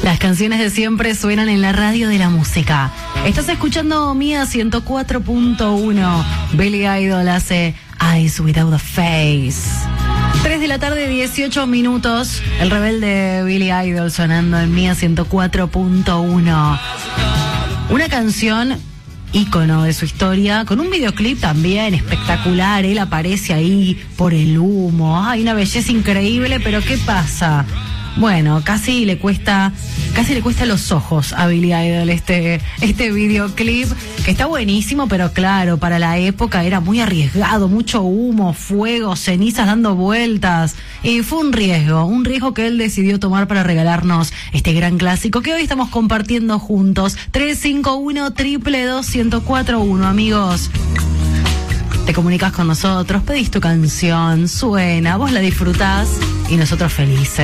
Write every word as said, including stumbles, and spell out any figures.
Las canciones de siempre suenan en la radio de la música. Estás escuchando Mía ciento cuatro punto uno. Billy Idol hace Eyes Without a Face. tres de la tarde, dieciocho minutos. El rebelde Billy Idol sonando en Mía ciento cuatro punto uno. Una canción ícono de su historia, con un videoclip también espectacular. Él aparece ahí por el humo. Hay una belleza increíble, pero ¿qué pasa? Bueno, casi le cuesta, casi le cuesta los ojos a Billy Idol este, este videoclip, que está buenísimo, pero claro, para la época era muy arriesgado, mucho humo, fuego, cenizas dando vueltas, y fue un riesgo, un riesgo que él decidió tomar para regalarnos este gran clásico que hoy estamos compartiendo juntos. Tres cinco uno, dos dos dos, uno cero cuatro uno, amigos. Te comunicas con nosotros, pedís tu canción, suena, vos la disfrutás y nosotros felices.